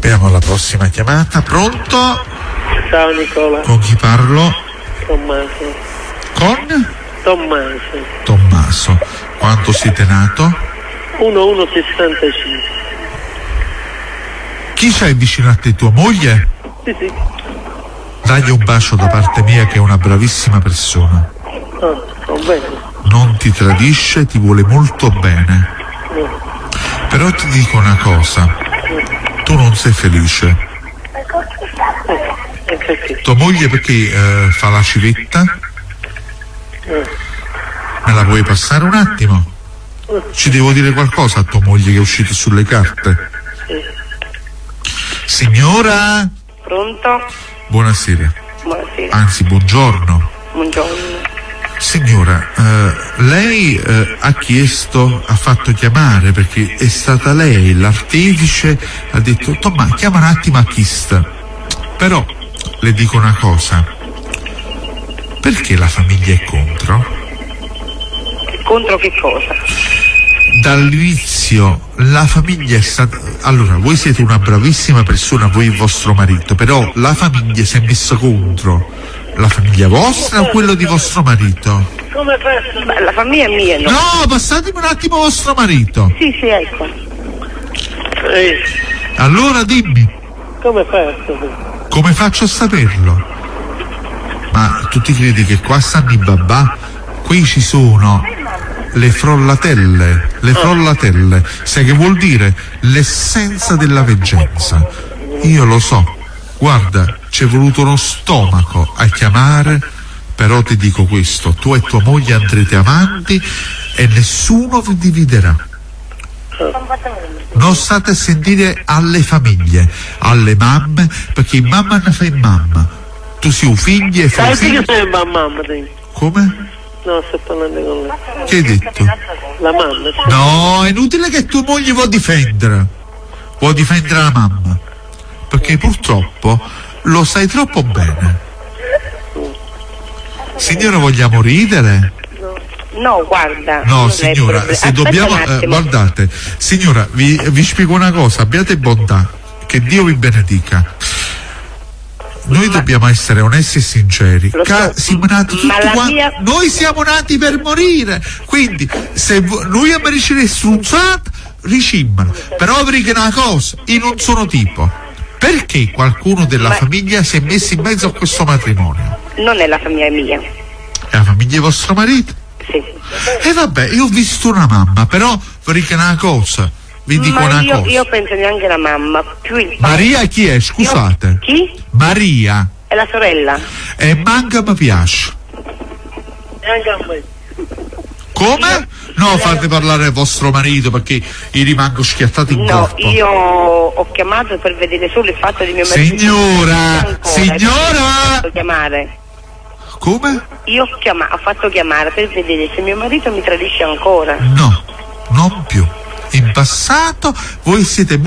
Abbiamo la prossima chiamata. Pronto? Ciao Nicola. Con chi parlo? Tommaso. Con? Tommaso. Tommaso. Quanto siete nato? 1165. Chi c'hai vicino a te, tua moglie? Sì, sì. Dagli un bacio da parte mia, che è una bravissima persona. Va bene. Non ti tradisce, ti vuole molto bene. Però ti dico una cosa, tu non sei felice. Tua moglie perché fa la civetta? Me la puoi passare un attimo? Ci devo dire qualcosa a tua moglie che è uscita sulle carte. Signora? Pronto? Buonasera. Buonasera. Anzi, buongiorno. Buongiorno. Signora, lei ha fatto chiamare perché è stata lei l'artefice, ha detto Tommaso chiama un attimo a Chist. Però le dico una cosa, perché la famiglia è contro? Contro che cosa? Dall'inizio la famiglia è stata... Allora, voi siete una bravissima persona, voi e vostro marito, però la famiglia si è messa contro. La famiglia vostra o quello di vostro marito? Come fai? Beh, la famiglia è mia, no? No, passatemi un attimo vostro marito. Sì, ecco. Allora dimmi, Come fai? come faccio a saperlo? Ma tu ti credi che qua stanno i babà? Qui ci sono le frollатelle. Sai che vuol dire? L'essenza della veggenza. Io lo so. Guarda, ci è voluto uno stomaco a chiamare, però ti dico questo, tu e tua moglie andrete avanti e nessuno vi dividerà. Non state a sentire alle famiglie, alle mamme, perché mamma ne fa mamma. Tu sei un figlio e fai Sai figlio. che sei mamma? Come? No, sto parlando con lei. Che hai detto? La mamma. Sì. No, è inutile che tua moglie vuoi difendere la mamma, perché purtroppo lo sai troppo bene. Signora, vogliamo ridere? No, guarda. No, signora, se dobbiamo... guardate, signora, vi spiego una cosa, abbiate bontà, che Dio vi benedica. Noi dobbiamo essere onesti e sinceri. Siamo nati tutti quanti. Noi siamo nati per morire. Quindi, se lui mi riceve strunzata, ricimmano. Però vi dico una cosa, io non sono tipo. Perché qualcuno della famiglia si è messo in mezzo a questo matrimonio? Non è la famiglia mia. È la famiglia di vostro marito? Sì. E vabbè, io ho visto una mamma, però vi dico una cosa. Vi dico una cosa. Io penso neanche alla mamma. Più il Maria chi è? Scusate. Chi? Maria. È la sorella. E manca mi piace. Neanche a me. Come? No, fate parlare vostro marito perché io rimango schiattato in corpo. No, io ho chiamato per vedere solo il fatto di mio marito. Signora! Ho fatto chiamare. Come? Io ho fatto chiamare per vedere se mio marito mi tradisce ancora. No, non più. In passato voi siete